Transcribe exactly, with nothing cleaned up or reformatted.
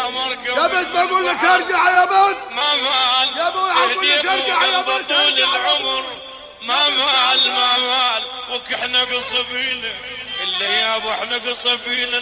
مركب يا بنت بقول لك ارجع يا بنت. ما مال يا ابوي اقول لك ارجع يا بنت. طول العمر ما مال ما مال وك احنا قصبينا اللي يا ابو احنا قصبينا